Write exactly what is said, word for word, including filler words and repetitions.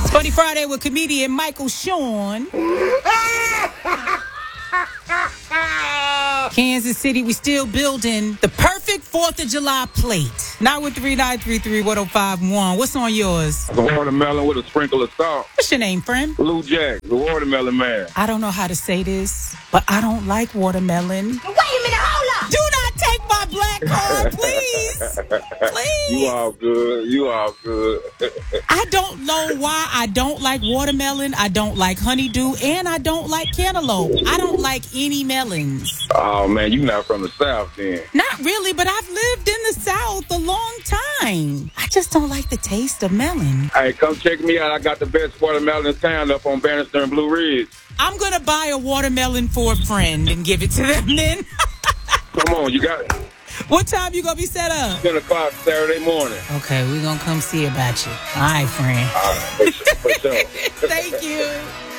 Funny Friday with comedian Michael Sean. Kansas City, we still building the perfect fourth of July plate. nine one three, nine three three, one oh five one. What's on yours? The watermelon with a sprinkle of salt. What's your name, friend? Lou Jack, the watermelon man. I don't know how to say this, but I don't like watermelon. Wait a minute, hold up! Do not take my black card, please. Please. You all good. You all good. I don't know why I don't like watermelon. I don't like honeydew, and I don't like cantaloupe. I don't like any melons. Oh, man, you not from the South then. Not really, but I've lived in the South a long time. I just don't like the taste of melon. Hey, come check me out. I got the best watermelon in town up on Bannister and Blue Ridge. I'm going to buy a watermelon for a friend and give it to them then. Come on, you got it. What time you going to be set up? ten o'clock Saturday morning. Okay, we're going to come see about you. All right, friend. All right, for sure. For sure.